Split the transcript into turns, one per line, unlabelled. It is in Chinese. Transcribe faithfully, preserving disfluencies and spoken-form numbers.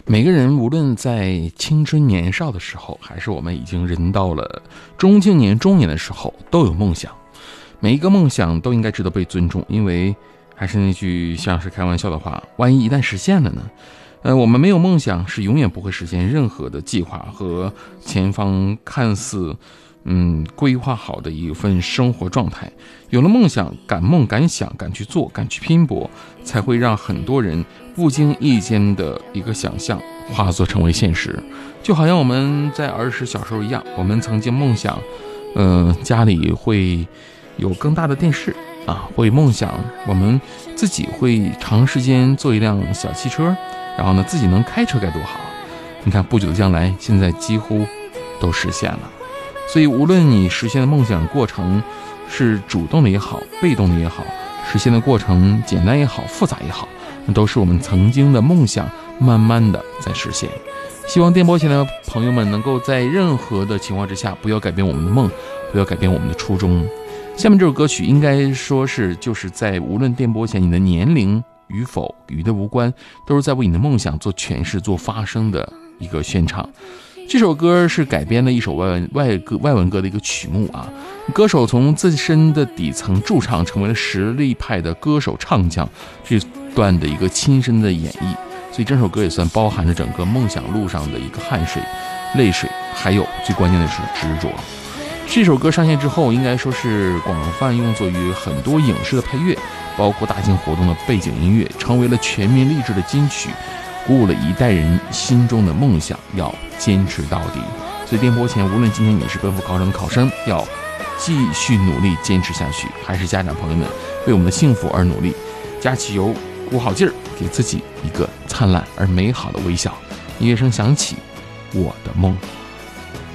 每个人无论在青春年少的时候，还是我们已经人到了中青年中年的时候，都有梦想。每一个梦想都应该值得被尊重，因为还是那句像是开玩笑的话，万一一旦实现了呢？呃，我们没有梦想是永远不会实现任何的计划和前方看似嗯规划好的一份生活状态。有了梦想，敢梦敢想，敢去做，敢去拼搏，才会让很多人不经意间的一个想象化作成为现实。就好像我们在儿时小时候一样，我们曾经梦想呃家里会有更大的电视啊，会梦想我们自己会长时间坐一辆小汽车，然后呢自己能开车该多好。你看不久的将来，现在几乎都实现了。所以无论你实现的梦想过程是主动的也好，被动的也好，实现的过程简单也好，复杂也好，那都是我们曾经的梦想慢慢的在实现。希望电波前的朋友们能够在任何的情况之下不要改变我们的梦，不要改变我们的初衷。下面这首歌曲应该说是就是在无论电波前你的年龄与否与的无关，都是在为你的梦想做诠释做发声的一个宣唱。这首歌是改编了一首外文外歌外文歌的一个曲目啊，歌手从自身的底层驻唱成为了实力派的歌手唱将这段的一个亲身的演绎，所以这首歌也算包含着整个梦想路上的一个汗水、泪水，还有最关键的是执着。这首歌上线之后，应该说是广泛用作于很多影视的配乐，包括大型活动的背景音乐，成为了全民励志的金曲，鼓舞了一代人心中的梦想，要坚持到底。所以电波前，无论今天你是奔赴考场的考生，要继续努力坚持下去，还是家长朋友们为我们的幸福而努力，加起油，鼓好劲儿，给自己一个灿烂而美好的微笑。音乐声响起，我的梦。